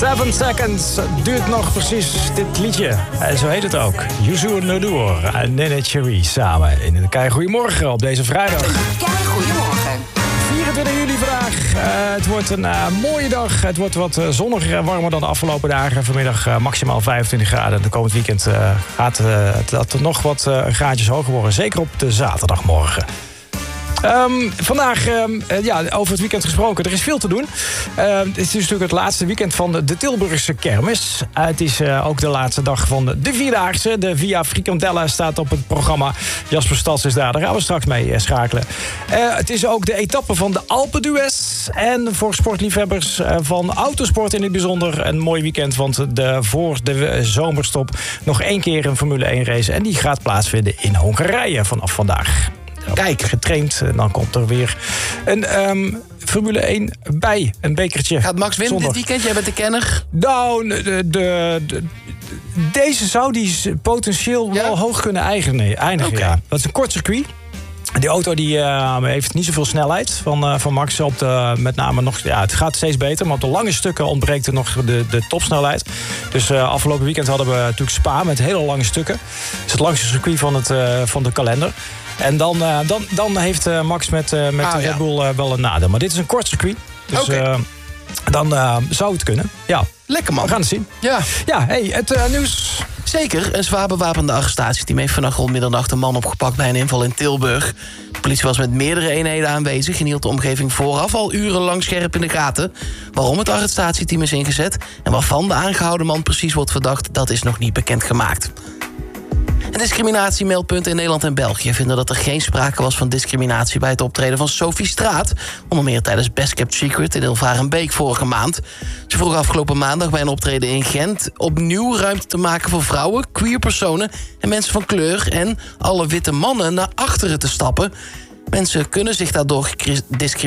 7 seconds duurt nog precies dit liedje. En zo heet het ook. Yuzu Nodour en Nene Cherry samen in een Goedemorgen op deze vrijdag. Goedemorgen. 24 juli vandaag. Het wordt een mooie dag. Het wordt wat zonniger en warmer dan de afgelopen dagen. Vanmiddag maximaal 25 graden. De komend weekend gaat het nog wat graadjes hoger worden. Zeker op de zaterdagmorgen. Vandaag, over het weekend gesproken, er is veel te doen. Het is natuurlijk het laatste weekend van de Tilburgse kermis. Het is ook de laatste dag van de Vierdaagse. De Via Frikandella staat op het programma. Jasper Stads is daar gaan we straks mee schakelen. Het is ook de etappe van de Alpendues. En voor sportliefhebbers van autosport in het bijzonder een mooi weekend. Want voor de zomerstop nog 1 keer een Formule 1 race. En die gaat plaatsvinden in Hongarije vanaf vandaag. Kijk, getraind. En dan komt er weer een Formule 1 bij. Een bekertje. Gaat Max winnen dit weekend? Jij bent de kenner. Nou, deze zou die potentieel wel hoog kunnen eindigen. Okay. Ja. Dat is een kort circuit. Die auto die, heeft niet zoveel snelheid van Max. Met name nog, het gaat steeds beter, maar op de lange stukken ontbreekt er nog de topsnelheid. Dus afgelopen weekend hadden we natuurlijk Spa met hele lange stukken. Dat is het langste circuit van de kalender. En dan heeft Max met de Red Bull wel een nadeel. Maar dit is een kort circuit. Dus dan zou het kunnen. Ja. Lekker, man. We gaan het zien. Ja, het nieuws. Zeker, een zwaar bewapende arrestatieteam heeft vannacht rond middernacht een man opgepakt bij een inval in Tilburg. De politie was met meerdere eenheden aanwezig en hield de omgeving vooraf al urenlang scherp in de gaten. Waarom het arrestatieteam is ingezet en waarvan de aangehouden man precies wordt verdacht, dat is nog niet bekendgemaakt. Een discriminatiemeldpunt in Nederland en België vinden dat er geen sprake was van discriminatie bij het optreden van Sophie Straat, onder meer tijdens Best Kept Secret in Hilvarenbeek vorige maand. Ze vroeg afgelopen maandag bij een optreden in Gent opnieuw ruimte te maken voor vrouwen, queer personen en mensen van kleur en alle witte mannen naar achteren te stappen. Mensen kunnen zich daardoor discrimineren